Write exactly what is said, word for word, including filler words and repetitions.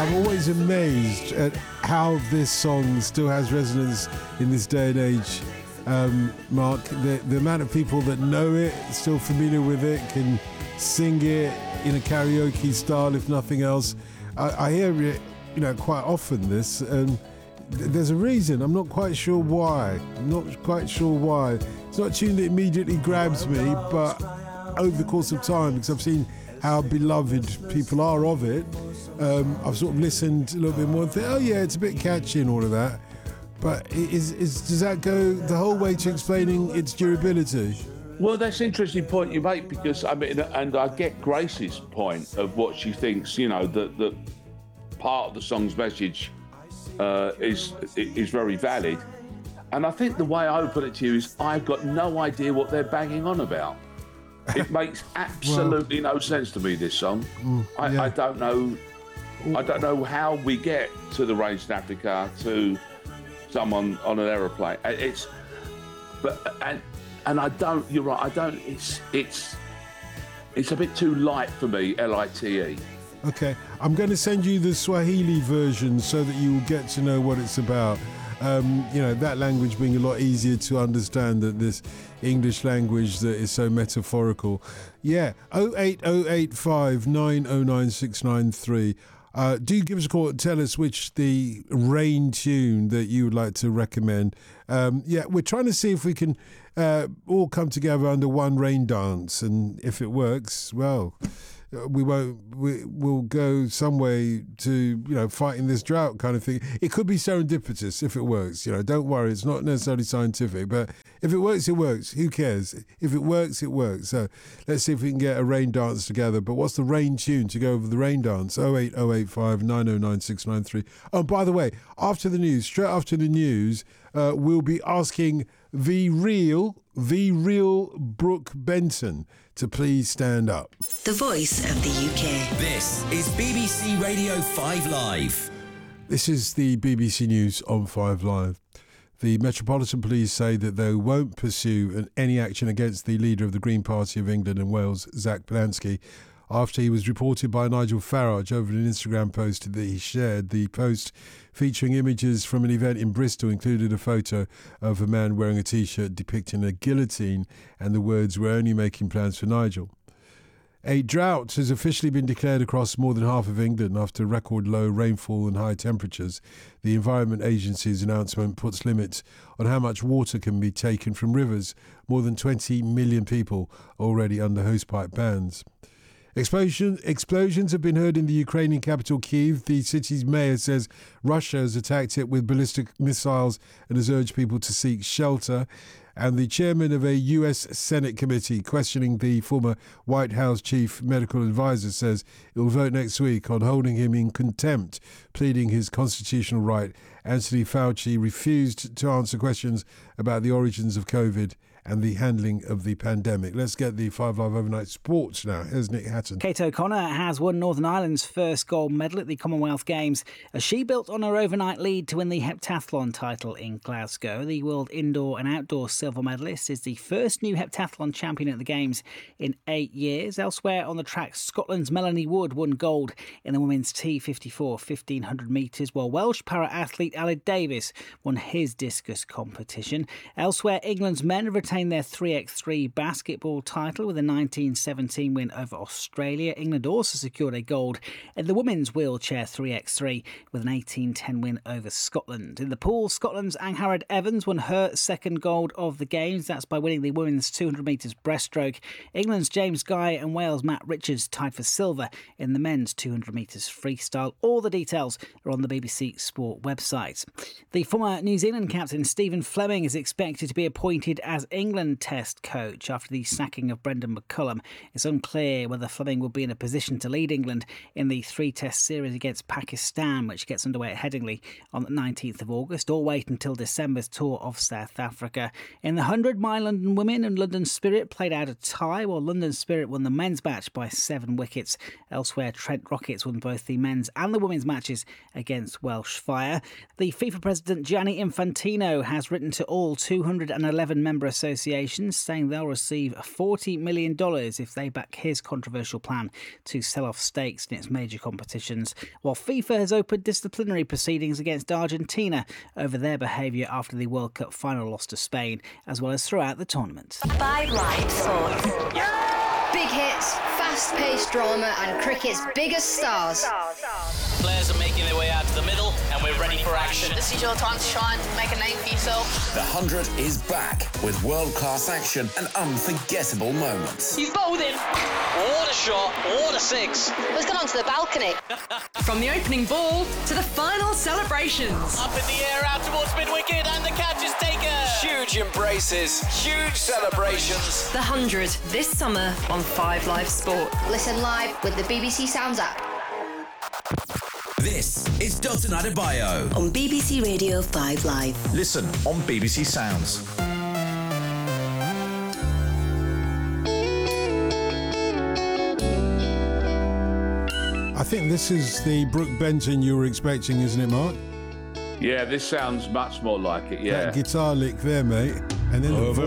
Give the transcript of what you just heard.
I'm always amazed at how this song still has resonance in this day and age. Um, Mark, the, the amount of people that know it, still familiar with it, can sing it in a karaoke style, if nothing else. I, I hear it, you know, quite often. This, and th- there's a reason. I'm not quite sure why. I'm not quite sure why. It's not a tune that immediately grabs me, but over the course of time, because I've seen how beloved people are of it, um, I've sort of listened a little bit more and think, oh yeah, it's a bit catchy and all of that. But is, is, does that go the whole way to explaining its durability? Well, that's an interesting point you make, because I mean, and I get Grace's point of what she thinks, you know, that, that part of the song's message uh, is is very valid. And I think the way I would put it to you is, I've got no idea what they're banging on about. It makes absolutely well, no sense to me, this song. Mm, I, yeah. I don't know. I don't know how we get to the Rain South Africa to someone on an aeroplane. It's, but and and I don't. You're right. I don't. It's it's it's a bit too light for me. L I T E. Okay, I'm going to send you the Swahili version so that you will get to know what it's about. Um, you know, that language being a lot easier to understand than this English language that is so metaphorical. Yeah, oh eight oh eight five nine oh nine six nine three. Uh, do give us a call and tell us which the Rain tune that you would like to recommend. Um, yeah, we're trying to see if we can uh, all come together under one Rain dance, and if it works, well, we won't. We, we'll go some way to, you know, fighting this drought kind of thing. It could be serendipitous if it works. You know, don't worry, it's not necessarily scientific, but if it works, it works. Who cares? If it works, it works. So let's see if we can get a Rain dance together. But what's the Rain tune to go over the Rain dance? oh eight oh eight five nine oh nine six nine three. Oh, by the way, after the news, straight after the news, uh, we'll be asking the real, the real Brooke Benton to please stand up. The voice of the U K. This is B B C Radio five Live. This is the B B C News on five Live. The Metropolitan Police say that they won't pursue any action against the leader of the Green Party of England and Wales, Zach Polanski, after he was reported by Nigel Farage over an Instagram post that he shared. The post, featuring images from an event in Bristol, included a photo of a man wearing a T-shirt depicting a guillotine and the words, "We're only making plans for Nigel." A drought has officially been declared across more than half of England after record low rainfall and high temperatures. The Environment Agency's announcement puts limits on how much water can be taken from rivers. More than twenty million people already under hosepipe bans. Explosion, explosions have been heard in the Ukrainian capital Kyiv. The city's mayor says Russia has attacked it with ballistic missiles and has urged people to seek shelter. And the chairman of a U S Senate committee questioning the former White House chief medical advisor says it will vote next week on holding him in contempt, pleading his constitutional right. Anthony Fauci refused to answer questions about the origins of COVID and the handling of the pandemic. Let's get the five Live Overnight Sports now. Here's Nick Hatton. Kate O'Connor has won Northern Ireland's first gold medal at the Commonwealth Games as she built on her overnight lead to win the heptathlon title in Glasgow. The world indoor and outdoor silver medalist is the first new heptathlon champion at the Games in eight years. Elsewhere on the track, Scotland's Melanie Wood won gold in the women's T fifty-four fifteen hundred metres, while Welsh para-athlete Aled Davis won his discus competition. Elsewhere, England's men have retained their three by three basketball title with a nineteen seventeen win over Australia. England also secured a gold in the women's wheelchair three by three with an eighteen ten win over Scotland. In the pool, Scotland's Angharad Evans won her second gold of the Games. That's by winning the women's two hundred metres breaststroke. England's James Guy and Wales' Matt Richards tied for silver in the men's two hundred metres freestyle. All the details are on the B B C Sport website. The former New Zealand captain Stephen Fleming is expected to be appointed as England Test coach after the sacking of Brendan McCullum. It's unclear whether Fleming will be in a position to lead England in the three-test series against Pakistan, which gets underway at Headingley on the nineteenth of August, or wait until December's tour of South Africa. In the one hundred, My London Women and London Spirit played out a tie, while London Spirit won the men's match by seven wickets. Elsewhere, Trent Rockets won both the men's and the women's matches against Welsh Fire. The FIFA president Gianni Infantino has written to all two hundred eleven member associations Association, saying they'll receive forty million dollars if they back his controversial plan to sell off stakes in its major competitions, while FIFA has opened disciplinary proceedings against Argentina over their behaviour after the World Cup final loss to Spain, as well as throughout the tournament. Five Live Sports. Big hits, fast-paced drama and cricket's biggest stars. Players are making their way out to the middle and we're ready for action. This is your time to shine, make a name for yourself. The one hundred is back with world-class action and unforgettable moments. He's bowled in. What a shot, what a six. Let's go on to the balcony. From the opening ball to the final celebrations. Up in the air, out towards mid-wicket and the catch is taken. Huge embraces, huge celebrations. The one hundred this summer on five Live Sport. Listen live with the B B C Sounds app. This is Dotun Adebayo On B B C Radio five Live. Listen on B B C Sounds. I think this is the Brooke Benton you were expecting, isn't it, Mark? Yeah, this sounds much more like it, yeah. That guitar lick there, mate. And then the